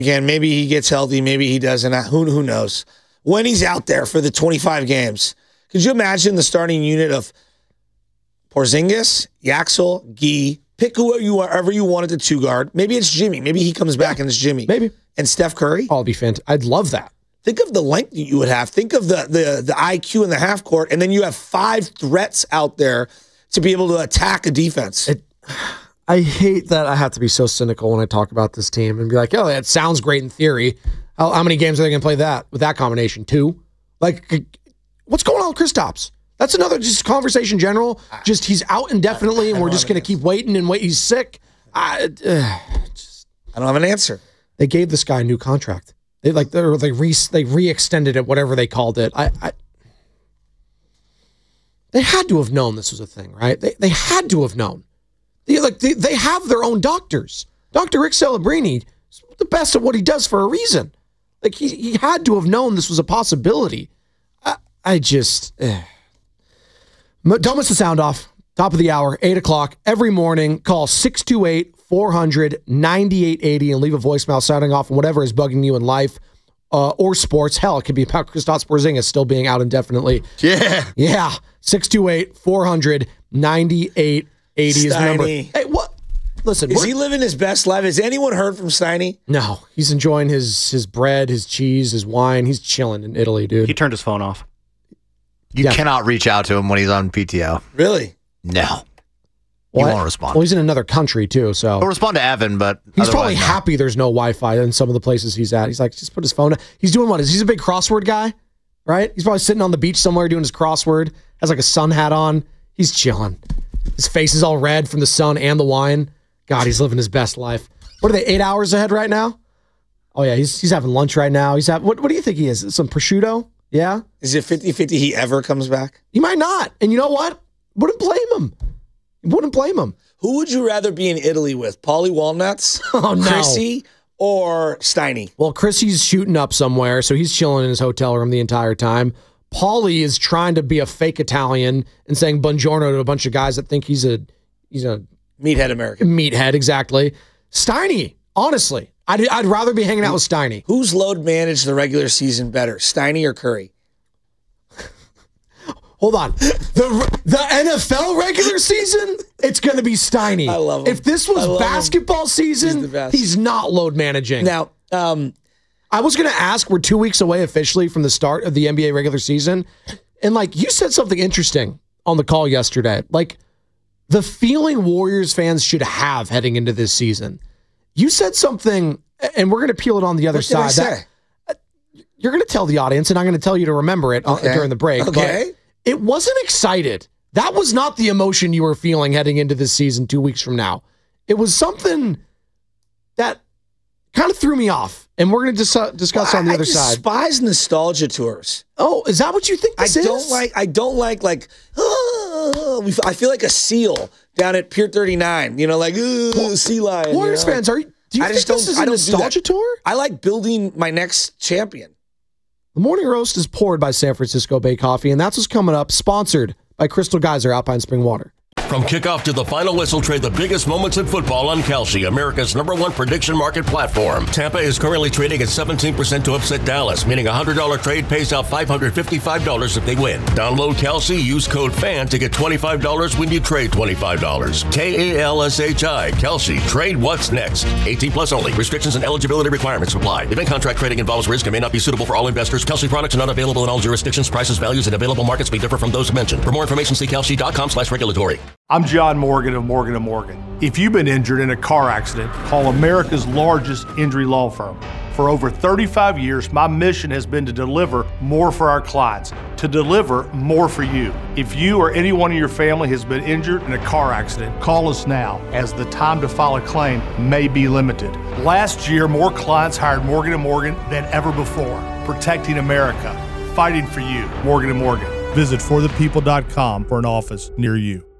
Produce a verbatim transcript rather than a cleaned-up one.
Again, maybe he gets healthy, maybe he doesn't. Who, who knows? When he's out there for the twenty-five games, could you imagine the starting unit of Porzingis, Yaxel, Gee, pick whoever you wanted to two guard. Maybe it's Jimmy. Maybe he comes back yeah, and it's Jimmy. Maybe. And Steph Curry. Oh, it'd be fantastic. I'd love that. Think of the length that you would have. Think of the, the, the I Q in the half court, and then you have five threats out there to be able to attack a defense. It, I hate that I have to be so cynical when I talk about this team and be like, oh, that sounds great in theory. How, how many games are they going to play that with that combination? Two? Like, what's going on with Kristaps? That's another just conversation general. Just he's out indefinitely, I, I and we're just going to keep waiting and wait. He's sick. I, uh, just, I don't have an answer. They gave this guy a new contract. They like they they re they re-extended it, whatever they called it. I, I they had to have known this was a thing, right? They they had to have known. They, like they, they have their own doctors. Doctor Rick Celebrini is the best at what he does for a reason. Like he he had to have known this was a possibility. I I just eh. Don't miss the sound off. Top of the hour, eight o'clock every morning. Call six two eight, four hundred, ninety-eight eighty and leave a voicemail sounding off on whatever is bugging you in life uh, or sports. Hell, it could be about Kristaps Porzingis still being out indefinitely. Yeah. Yeah. six two eight, four hundred, ninety-eight eighty is the number. Hey, what? Listen. Is he living his best life? Has anyone heard from Steiny? No. He's enjoying his, his bread, his cheese, his wine. He's chilling in Italy, dude. He turned his phone off. You yeah. cannot reach out to him when he's on P T O. Really? No. He what? won't respond. Well, he's in another country, too, so. He'll respond to Evan, but he's probably no. happy there's no Wi-Fi in some of the places he's at. He's like, just put his phone. He's doing what? He's a big crossword guy, right? He's probably sitting on the beach somewhere doing his crossword. Has like a sun hat on. He's chilling. His face is all red from the sun and the wine. God, he's living his best life. What are they, eight hours ahead right now? Oh, yeah, he's he's having lunch right now. He's having, what, what do you think he is? Some prosciutto? Yeah? Is it fifty fifty he ever comes back? He might not. And you know what? Wouldn't blame him. Wouldn't blame him. Who would you rather be in Italy with? Paulie Walnuts, oh, no. Chrissy, or Steiny? Well, Chrissy's shooting up somewhere, so he's chilling in his hotel room the entire time. Paulie is trying to be a fake Italian and saying buongiorno to a bunch of guys that think he's a he's a meathead American. Meathead, exactly. Steiny, honestly, I'd, I'd rather be hanging out with Steiny. Who's load managed the regular season better, Steiny or Curry? Hold on. The the N F L regular season, it's going to be Steiny. I love him. If this was basketball him. season, he's, he's not load managing. Now, um, I was going to ask, we're two weeks away officially from the start of the N B A regular season. And, like, you said something interesting on the call yesterday. Like, the feeling Warriors fans should have heading into this season. You said something, and we're going to peel it on the other what side. Did I say? That, you're going to tell the audience, and I'm going to tell you to remember it okay. during the break. Okay. But it wasn't excited. That was not the emotion you were feeling heading into this season two weeks from now. It was something that kind of threw me off. And we're going to dis discuss well, on the I other side. I despise nostalgia tours. Oh, is that what you think this I is? don't like, I don't like, like, oh, I feel like a seal down at Pier thirty-nine. You know, like, well, sea lion. Warriors you know? fans, are you, do you I think this is a nostalgia tour? I like building my next champion. The Morning Roast is poured by San Francisco Bay Coffee, and that's what's coming up, sponsored by Crystal Geyser Alpine Spring Water. From kickoff to the final whistle, trade the biggest moments in football on Kalshi, America's number one prediction market platform. Tampa is currently trading at seventeen percent to upset Dallas, meaning a one hundred dollar trade pays out five hundred fifty-five dollars if they win. Download Kalshi, use code FAN to get twenty-five dollars when you trade twenty-five dollars. K A L S H I, Kalshi. Trade what's next. eighteen plus only. Restrictions and eligibility requirements apply. Event contract trading involves risk and may not be suitable for all investors. Kalshi products are not available in all jurisdictions. Prices, values, and available markets may differ from those mentioned. For more information, see kalshi dot com slash regulatory. I'm John Morgan of Morgan and Morgan. If you've been injured in a car accident, call America's largest injury law firm. For over thirty-five years, my mission has been to deliver more for our clients, to deliver more for you. If you or anyone in your family has been injured in a car accident, call us now, as the time to file a claim may be limited. Last year, more clients hired Morgan and Morgan than ever before, protecting America, fighting for you. Morgan and Morgan. Visit for the people dot com for an office near you.